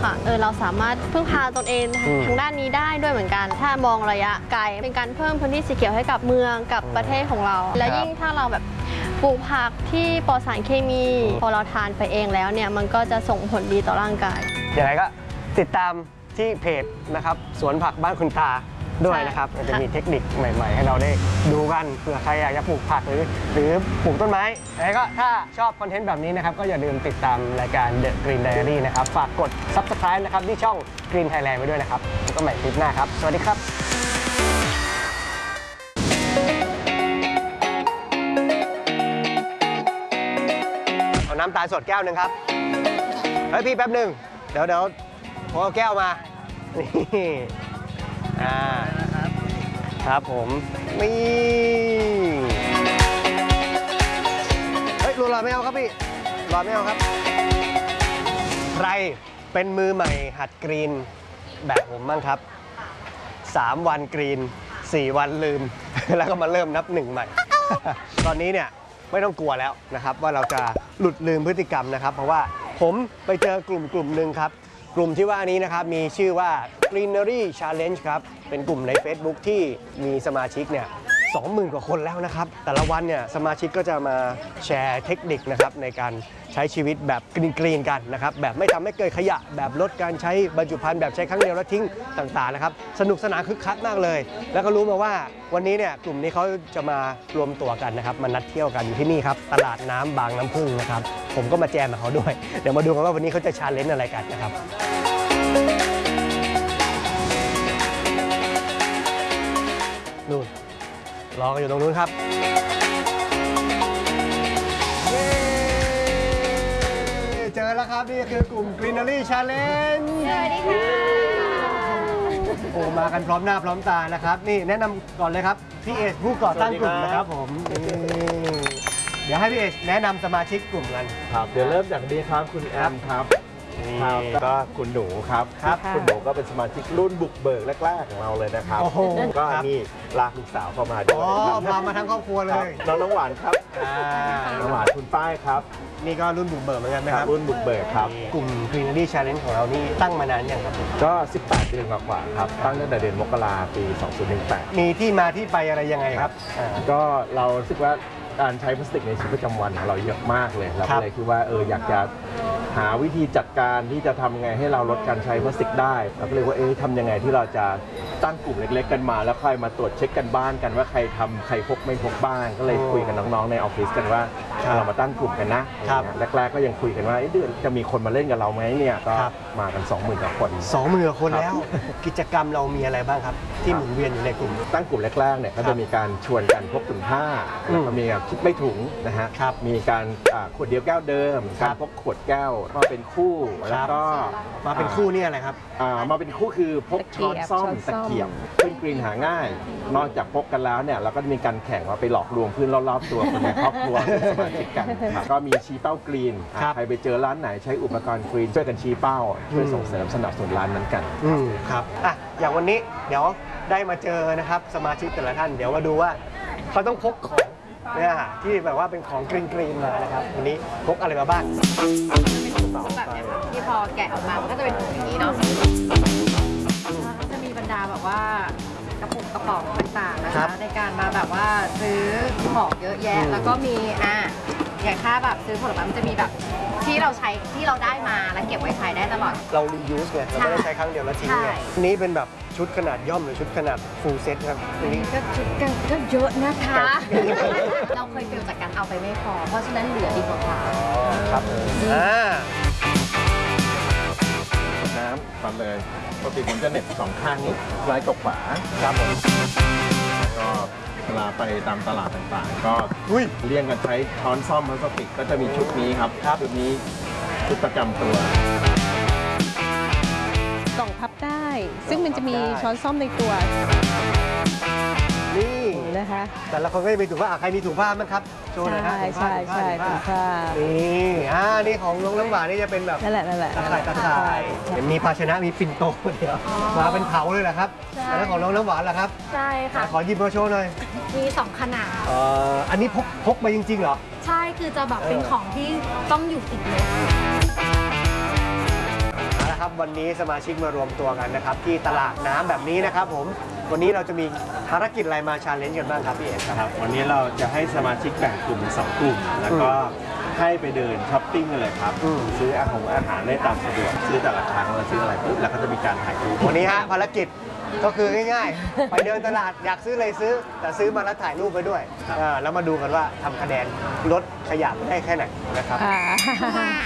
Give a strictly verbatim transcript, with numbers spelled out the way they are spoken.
ค่ะเออเราสามารถพึ่งพาตนเองทางด้านนี้ได้ด้วยเหมือนกันถ้ามองระยะไกลเป็นการเพิ่มพื้นที่สีเขียวให้กับเมืองกับประเทศของเรา และยิ่งถ้าเราแบบปลูกผักที่ปลอดสารเคมีพอเราทานไปเองแล้วเนี่ยมันก็จะส่งผลดีต่อร่างกายยังไงก็ติดตามที่เพจนะครับสวนผักบ้านคุณตาด้วยนะครับมันจะมีเทคนิคใหม่ๆให้เราได้ดูกันเผื่อใครอยากจะปลูกผักหรือหรือปลูกต้นไม้แล้วก็ถ้าชอบคอนเทนต์แบบนี้นะครับก็อย่าลืมติดตามรายการ The Green Diary นะครับฝากกด ซับสไครบ์ นะครับที่ช่อง Green Thailand ไว้ด้วยนะครับแล้วก็ใหม่คลิปหน้าครับสวัสดีครับเอาน้ำตาลสดแก้วหนึ่งครับเฮ้ยพี่แป๊บหนึ่งเดี๋ยวเดี๋ยวผมเอาแก้วมานี่อ่าครับผมนี่เฮ้ยรอไม่เอาครับพี่รอไม่เอาครับใครเป็นมือใหม่หัดกรีนแบบผมบ้างครับสามวันกรีนสี่วันลืม แล้วก็มาเริ่มนับหนึ่งใหม่ ตอนนี้เนี่ยไม่ต้องกลัวแล้วนะครับว่าเราจะหลุดลืมพฤติกรรมนะครับเพราะว่าผมไปเจอกลุ่มกลุ่มหนึ่งครับกลุ่มที่ว่านี้นะครับมีชื่อว่า Greenery Challenge ครับเป็นกลุ่มใน Facebook ที่มีสมาชิกเนี่ย สองหมื่น กว่าคนแล้วนะครับแต่ละวันเนี่ยสมาชิกก็จะมาแชร์เทคนิคนะครับในการใช้ชีวิตแบบกรีนๆกันนะครับแบบไม่ทำให้เกิดขยะแบบลดการใช้บรรจุภัณฑ์แบบใช้ครั้งเดียวแล้วทิ้งต่างๆนะครับสนุกสนานคึกคักมากเลยแล้วก็รู้มาว่าวันนี้เนี่ยกลุ่มนี้เขาจะมารวมตัวกันนะครับมานัดเที่ยวกันอยู่ที่นี่ครับตลาดน้ำบางน้ำพึ่งนะครับผมก็มาแจมกับเขาด้วยเดี๋ยวมาดูกันว่าวันนี้เขาจะชาเลนจ์อะไรกันนะครับนู่นรอกันอยู่ตรงนู้นครับเจอแล้วครับนี่คือกลุ่ม Greenery Challenge สวัสดีค่ะโอ้มากันพร้อมหน้าพร้อมตานะครับนี่แนะนำก่อนเลยครับพี่เอสผู้ก่อตั้งกลุ่มนะครับผมเดี๋ยวให้พี่เอสแนะนำสมาชิกกลุ่มกันครับเดี๋ยวเริ่มจากนี้ครับคุณแอมครับครับก็คุณหนูครับครับคุณหนูก็เป็นสมาชิกรุ่นบุกเบิกแรกๆของเราเลยนะครับก็นี่ลากลูกสาวเข้ามาด้วยอ๋อพามาทั้งครอบครัวเลยน้องน้องหวานครับน้องหวานคุณป้ายครับนี่ก็รุ่นบุกเบิกเหมือนกันไหมครับรุ่นบุกเบิกครับกลุ่ม Greenery Challenge ของเรานี่ตั้งมานานยังครับก็สิบแปดเดือนกว่าๆครับตั้งตั้งแต่เดือนมกราปีสองพันสิบแปดมีที่มาที่ไปอะไรยังไงครับก็เราคิดว่าการใช้พลาสติกในชีวิตประจำวันของเราเยอะมากเลยเราเลยคิดว่าเอออยากจะหาวิธีจัดการที่จะทำไงให้เราลดการใช้พลาสติกได้เราก็เลยว่าเอ๊ะทำยังไงที่เราจะตั้งกลุ่มเล็กๆกันมาแล้วค่อยมาตรวจเช็คกันบ้านกันว่าใครทำใครพกไม่พกบ้างก็เลยคุยกับน้องๆในออฟฟิศกันว่าเรามาตั้งกลุ่มกันนะแรกๆก็ยังคุยกันว่าเดือนจะมีคนมาเล่นกับเราไหมเนี่ยก็มากัน สองหมื่น กว่าคนสองหมื่น กว่าคนแล้วกิจกรรมเรามีอะไรบ้างครับที่หมุนเวียนอยู่ในกลุ่มตั้งกลุ่มแรกๆเนี่ยก็จะมีการชวนกันพกถุงผ้าแล้วก็มีคิดไม่ถุงนะฮะมีการขวดเดียวแก้วเดิมการพกขวดแก้วมาเป็นคู่แล้วก็มาเป็นคู่นี่อะไรครับมาเป็นคู่คือพกช้อนซ่อมตะเกียบซึ่งกรีนหาง่ายนอกจากพกกันแล้วเนี่ยเราก็มีการแข่งว่าไปหลอกลวงเพื่อนรอบๆตัวคนในครอบครัวสมาชิกกันก็มีชี้เป้ากรีนใครไปเจอร้านไหนใช้อุปกรณ์กรีนช่วยกันชี้เป้าช่วยส่งเสริมสนับสนุนร้านนั้นกันอืมครับอ่ะอย่างวันนี้เดี๋ยวได้มาเจอนะครับสมาชิกแต่ละท่านเดี๋ยวมาดูว่าเขาต้องพกของเนี่ยที่แบบว่าเป็นของกรีนกรีนมานะครับวันนี้พกอะไรมาบ้างแบบนี้ค่ะที่พอแกะออกมามันก็จะเป็นถุงอย่างนี้เนาะก็จะมีบรรดาแบบว่ากระปุกกระป๋องต่างๆนะคะในการมาแบบว่าซื้อของเยอะแยะแล้วก็มีอ่ะอย่างถ้าแบบซื้อผลไม้มันจะมีแบบที่เราใช้ที่เราได้มาแล้วเก็บไว้ใช้ได้ตลอดเรา reuse ไงเราไม่ได้ใช้ครั้งเดียวแล้วทิ้งไงนี้เป็นแบบชุดขนาดย่อมหรือชุดขนาด full set ครับอันนี้ก็ชุดก็เยอะนะคะเราเคยเฟลจากการเอาไปไม่พอเพราะฉะนั้นเหลือดีกว่าค่ะครับอ่าน้ำก่อนเลยปกติผมจะเหน็บสองข้างนี้ซ้ายกับขวาครับผมก็เวลาไปตามตลาดต่างๆก็เลี่ยงกันใช้ช้อนซ่อมพลาสติกก็จะมีชุดนี้ครับชุดนี้ชุดประจำตัวกล่องพับได้ซึ่งมันจะมีช้อนซ่อมในตัวนี่นะคะแต่ละคนก็จะมีถุงผ้าใครมีถุงผ้ามั้งครับโชว์หน่อยนะใช่ใช่ถุงผ้านี่อ่านี่ของน้องน้ำหวานนี่จะเป็นแบบนั่นแหละนั่นแหละตะข่ายตะข่ายมีภาชนะมีปิ่นโตเดียวมาเป็นเผาเลยแหละครับแล้วของน้องน้ำหวานล่ะครับใช่ค่ะขอหยิบมาโชว์หน่อยมีสองขนาดอ่าอันนี้พกพกมาจริงๆเหรอใช่คือจะแบบเป็นของที่ต้องอยู่ติดรถเอาละครับวันนี้สมาชิกมารวมตัวกันนะครับที่ตลาดน้ำแบบนี้นะครับผมวันนี้เราจะมีภารกิจอะไรมาชาเลนจ์กันบ้างครับพี่เอกครับครับวันนี้เราจะให้สมาชิกแบ่งกลุ่มเป็นสองกลุ่ม แล้วก็ให้ไปเดินช้อปปิ้งกันเลยครับอืมซื้ออาหารอาหารได้ตามสะดวกซื้อแต่ละครั้งเราซื้ออะไรปุ๊บแล้วก็จะมีการถ่ายรูปวันนี้ฮะภารกิจก็คือง่ายๆ ไปเดินตลาดอยากซื้ออะไรซื้อ แต่ซื้อมาแล้วถ่ายรูปไปด้วยครับอ่าแล้วมาดูกันว่าทำคะแนนลดขยะได้แค่ไหนนะครับค่ะ